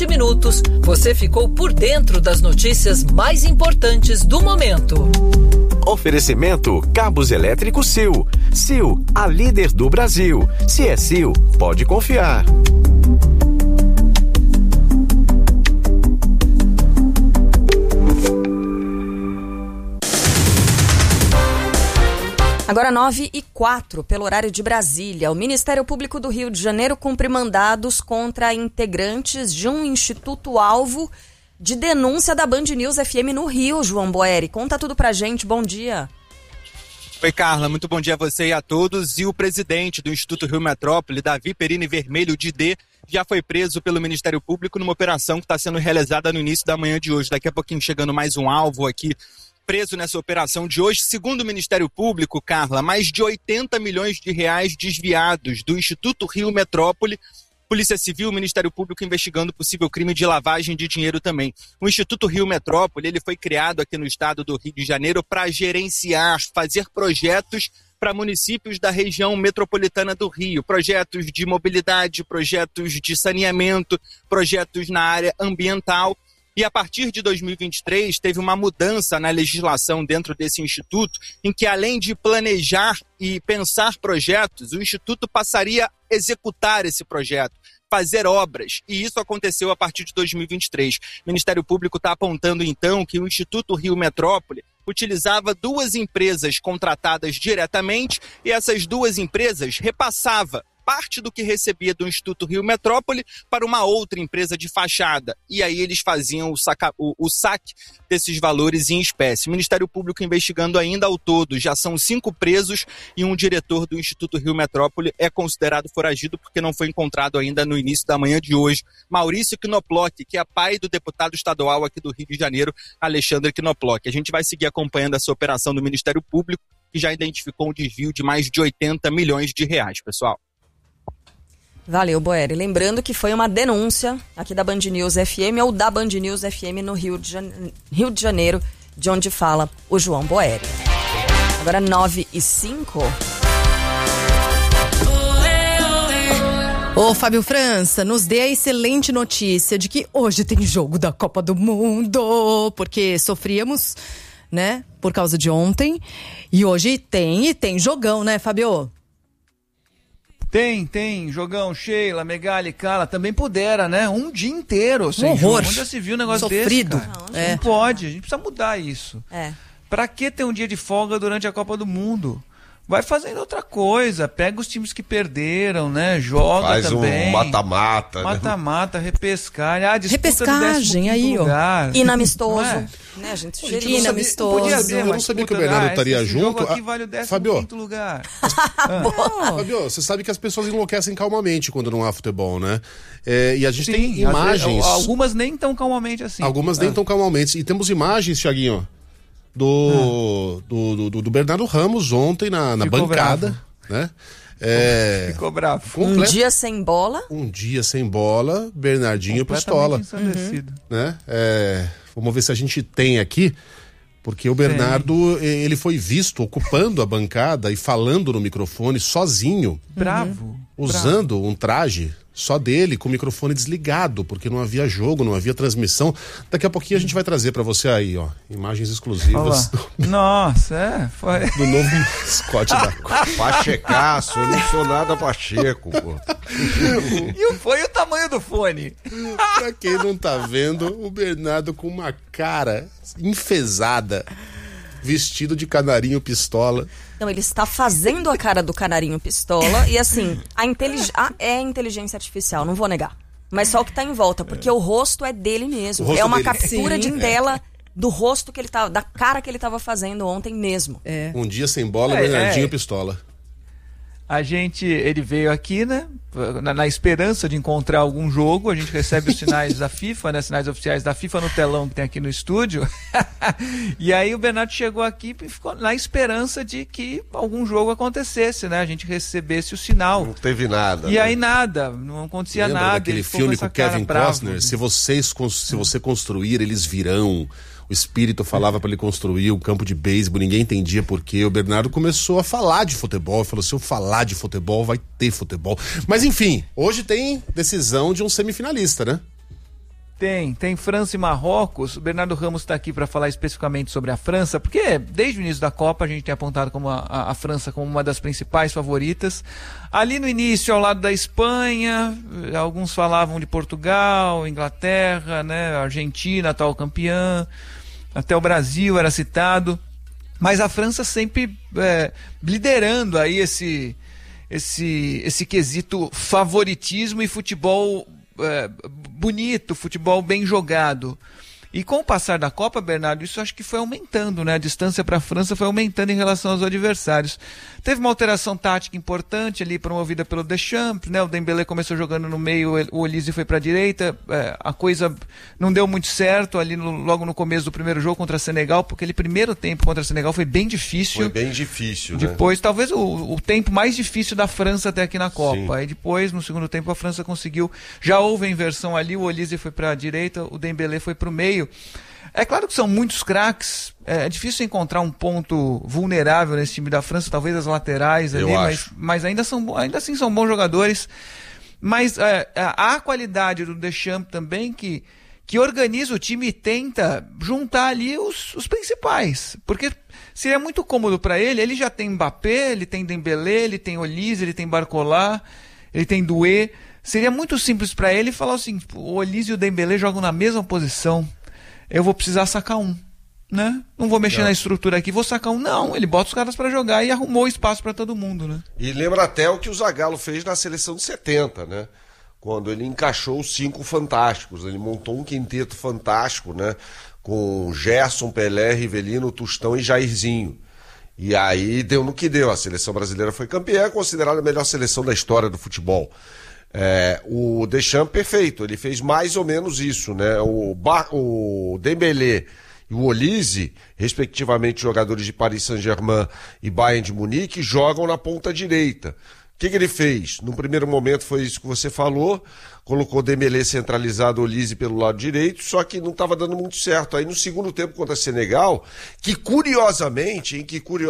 20 minutos, você ficou por dentro das notícias mais importantes do momento. Oferecimento Cabos Elétricos Sil. Sil, a líder do Brasil. Se é Sil, pode confiar. Agora 9h04, pelo horário de Brasília. O Ministério Público do Rio de Janeiro cumpre mandados contra integrantes de um instituto-alvo de denúncia da Band News FM no Rio, João Boeri. Conta tudo pra gente, bom dia. Oi, Carla, muito bom dia a você e a todos. E o presidente do Instituto Rio Metrópole, Davi Perini Vermelho Didê, já foi preso pelo Ministério Público numa operação que está sendo realizada no início da manhã de hoje. Daqui a pouquinho chegando mais um alvo aqui preso nessa operação de hoje. Segundo o Ministério Público, Carla, mais de 80 milhões de reais desviados do Instituto Rio Metrópole. Polícia Civil, Ministério Público investigando possível crime de lavagem de dinheiro também. O Instituto Rio Metrópole, ele foi criado aqui no estado do Rio de Janeiro para gerenciar, fazer projetos para municípios da região metropolitana do Rio. Projetos de mobilidade, projetos de saneamento, projetos na área ambiental. E a partir de 2023 teve uma mudança na legislação dentro desse instituto, em que além de planejar e pensar projetos, o instituto passaria a executar esse projeto, fazer obras, e isso aconteceu a partir de 2023. O Ministério Público está apontando então que o Instituto Rio Metrópole utilizava duas empresas contratadas diretamente e essas duas empresas repassavam parte do que recebia do Instituto Rio Metrópole para uma outra empresa de fachada. E aí eles faziam o saque desses valores em espécie. O Ministério Público investigando ainda ao todo. Já são 5 presos e um diretor do Instituto Rio Metrópole é considerado foragido porque não foi encontrado ainda no início da manhã de hoje. Maurício Knoploch, que é pai do deputado estadual aqui do Rio de Janeiro, Alexandre Knoploch. A gente vai seguir acompanhando essa operação do Ministério Público, que já identificou um desvio de mais de 80 milhões de reais, pessoal. Valeu, Boeri. Lembrando que foi uma denúncia aqui da Band News FM ou da Band News FM no Rio de Janeiro, de onde fala o João Boeri. Agora 9h05. Ô, Fábio França, nos dê a excelente notícia de que hoje tem jogo da Copa do Mundo, porque sofríamos, né, por causa de ontem, e hoje tem jogão, né, Fábio? Tem, jogão, Sheila, Megali, Carla, também pudera, né? Um dia inteiro sem horror. Jogo. Onde já se viu um negócio sofrido. desse, cara? Não pode, a gente precisa mudar isso. Pra que ter um dia de folga durante a Copa do Mundo? Vai fazendo outra coisa, pega os times que perderam, né? Joga faz também. Faz um mata-mata. Mata-mata, repescagem. Repescagem, aí, ó. Inamistoso. Né, a gente sugeriu inamistoso. Eu não sabia que o Bernardo estaria junto. Aqui vale o 15º Fábio, lugar. Fábio, você sabe que as pessoas enlouquecem calmamente quando não há futebol, né? E a gente tem imagens. Algumas nem tão calmamente assim. Algumas nem tão calmamente. E temos imagens, Thiaguinho, do Bernardo Ramos ontem na bancada, né? Ficou bravo. Um dia sem bola. Bernardinho pistola. Né? Vamos ver se a gente tem aqui, porque o Bernardo, ele foi visto ocupando a bancada e falando no microfone sozinho. Bravo. Usando um traje só dele, com o microfone desligado, porque não havia jogo, não havia transmissão. Daqui a pouquinho a gente vai trazer pra você aí, ó, imagens exclusivas. Nossa, foi. Do novo mascote da Copa. Pachecaço, eu não sou nada Pacheco, pô. E foi o tamanho do fone. Pra quem não tá vendo, o Bernardo com uma cara enfesada, vestido de canarinho pistola. Não, ele está fazendo a cara do canarinho pistola e assim, é inteligência artificial, não vou negar. Mas só o que tá em volta, porque o rosto é dele mesmo. É uma dele. captura de tela do rosto que ele tava, da cara que ele tava fazendo ontem mesmo. Um dia sem bola, Bernardinho pistola. Ele veio aqui, né, na esperança de encontrar algum jogo. A gente recebe os sinais da FIFA, né, sinais oficiais da FIFA no telão que tem aqui no estúdio. E aí o Bernardo chegou aqui e ficou na esperança de que algum jogo acontecesse, né, a gente recebesse o sinal. Não teve nada. E né? aí nada, não acontecia Lembra nada. Daquele filme com Kevin Costner, se você construir, eles virão. O espírito falava para ele construir o campo de beisebol, ninguém entendia por quê. O Bernardo começou a falar de futebol, falou: se eu falar de futebol, vai ter futebol. Mas enfim, hoje tem decisão de um semifinalista, né? Tem França e Marrocos. O Bernardo Ramos está aqui para falar especificamente sobre a França, porque desde o início da Copa a gente tem apontado como a França como uma das principais favoritas. Ali no início, ao lado da Espanha, alguns falavam de Portugal, Inglaterra, né, Argentina, atual campeã, até o Brasil era citado. Mas a França sempre liderando aí esse quesito favoritismo e futebol bonito, futebol bem jogado. E com o passar da Copa, Bernardo, isso acho que foi aumentando, né? A distância para a França foi aumentando em relação aos adversários. Teve uma alteração tática importante ali, promovida pelo Deschamps, né? O Dembélé começou jogando no meio, o Olise foi para a direita. A coisa não deu muito certo ali logo no começo do primeiro jogo contra a Senegal, porque aquele primeiro tempo contra a Senegal foi bem difícil. Foi bem difícil, né? Depois, talvez o tempo mais difícil da França até aqui na Copa. Sim. Aí depois, no segundo tempo, a França conseguiu. Já houve a inversão ali, o Olise foi para a direita, o Dembélé foi para o meio. É claro que são muitos craques, é difícil encontrar um ponto vulnerável nesse time da França, talvez as laterais ali, mas ainda assim são bons jogadores. Mas há a qualidade do Deschamps também que organiza o time e tenta juntar ali os principais, porque seria muito cômodo para ele já tem Mbappé, ele tem Dembélé, ele tem Olise, ele tem Barcola, ele tem Doué. Seria muito simples para ele falar assim, o Olise e o Dembélé jogam na mesma posição, eu vou precisar sacar um, né? Não vou mexer na estrutura aqui, vou sacar um. Não, ele bota os caras para jogar e arrumou espaço para todo mundo, né? E lembra até o que o Zagallo fez na seleção de 70, né? Quando ele encaixou os 5 fantásticos, ele montou um quinteto fantástico, né? Com Gerson, Pelé, Rivelino, Tostão e Jairzinho. E aí deu no que deu, a seleção brasileira foi campeã, considerada a melhor seleção da história do futebol. O Deschamps perfeito, ele fez mais ou menos isso, né? O Dembélé e o Olise, respectivamente jogadores de Paris Saint-Germain e Bayern de Munique, jogam na ponta direita. O que ele fez? No primeiro momento foi isso que você falou, colocou o Dembélé centralizado, o Olise pelo lado direito, só que não estava dando muito certo. Aí no segundo tempo contra a Senegal, que curiosamente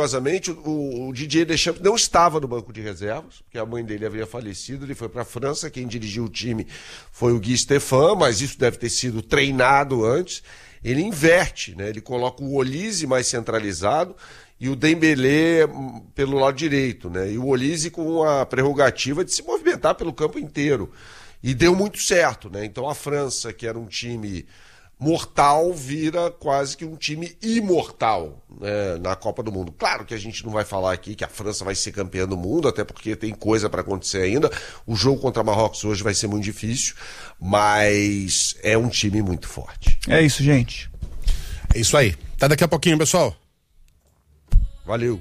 o Didier Deschamps não estava no banco de reservas, porque a mãe dele havia falecido, ele foi para a França, quem dirigiu o time foi o Guy Stéphane, mas isso deve ter sido treinado antes. Ele inverte, né? Ele coloca o Olise mais centralizado e o Dembélé pelo lado direito, né? E o Olise com a prerrogativa de se movimentar pelo campo inteiro. E deu muito certo, né? Então a França, que era um time mortal, vira quase que um time imortal, né, na Copa do Mundo. Claro que a gente não vai falar aqui que a França vai ser campeã do mundo, até porque tem coisa para acontecer ainda. O jogo contra Marrocos hoje vai ser muito difícil, mas é um time muito forte. É isso, gente. É isso aí. Até daqui a pouquinho, pessoal. Valeu.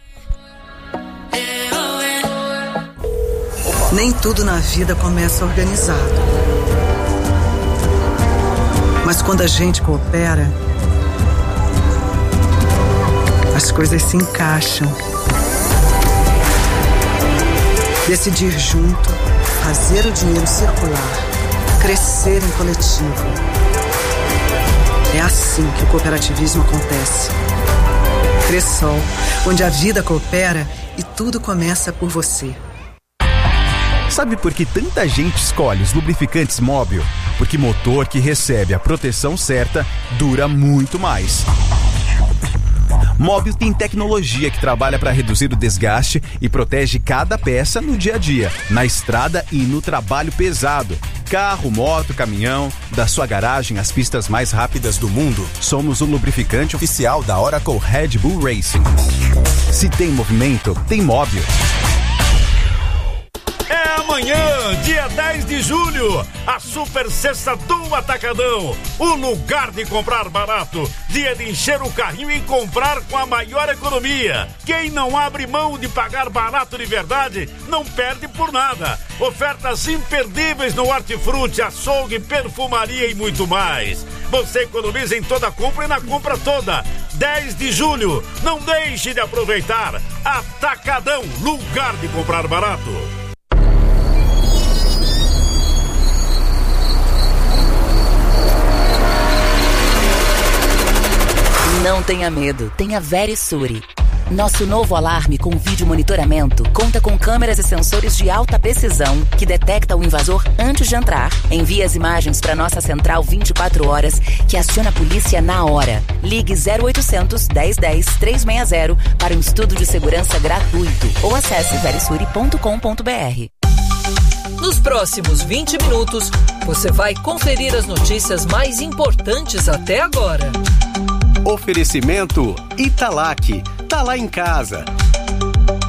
Nem tudo na vida começa organizado. Mas quando a gente coopera, as coisas se encaixam. Decidir junto, fazer o dinheiro circular, crescer em coletivo. É assim que o cooperativismo acontece. Cressol, onde a vida coopera e tudo começa por você. Sabe por que tanta gente escolhe os lubrificantes Móbil? Porque motor que recebe a proteção certa dura muito mais. Móbil tem tecnologia que trabalha para reduzir o desgaste e protege cada peça no dia a dia, na estrada e no trabalho pesado. Carro, moto, caminhão, da sua garagem às pistas mais rápidas do mundo, somos o lubrificante oficial da Oracle Red Bull Racing. Se tem movimento, tem Móbil. É amanhã, dia 10 de julho, a Super Sexta do Atacadão. O lugar de comprar barato, dia de encher o carrinho e comprar com a maior economia. Quem não abre mão de pagar barato de verdade, não perde por nada. Ofertas imperdíveis no hortifruti, açougue, perfumaria e muito mais. Você economiza em toda compra e na compra toda. 10 de julho, não deixe de aproveitar. Atacadão, lugar de comprar barato. Não tenha medo, tenha Verisure. Nosso novo alarme com vídeo monitoramento conta com câmeras e sensores de alta precisão que detecta o invasor antes de entrar, envia as imagens para nossa central 24 horas, que aciona a polícia na hora. Ligue 0800 1010 360 para um estudo de segurança gratuito ou acesse verisuri.com.br. Nos próximos 20 minutos, você vai conferir as notícias mais importantes até agora. Oferecimento Italac. Tá lá em casa.